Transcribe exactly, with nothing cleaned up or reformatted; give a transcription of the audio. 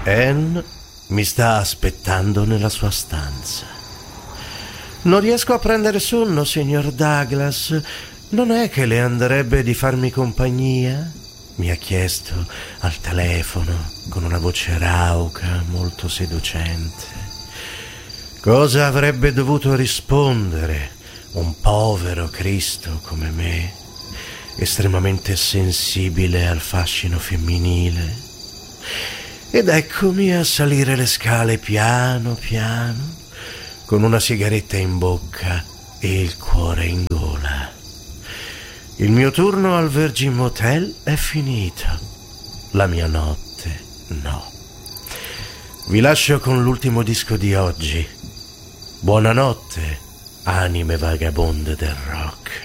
Anne mi sta aspettando nella sua stanza. Non riesco a prendere sonno, signor Douglas. Non è che le andrebbe di farmi compagnia? Mi ha chiesto al telefono con una voce rauca, molto seducente. Cosa avrebbe dovuto rispondere un povero Cristo come me, estremamente sensibile al fascino femminile? Ed eccomi a salire le scale piano piano, con una sigaretta in bocca e il cuore in gola. Il mio turno al Virgin Motel è finito. La mia notte no. Vi lascio con l'ultimo disco di oggi. Buonanotte, anime vagabonde del rock.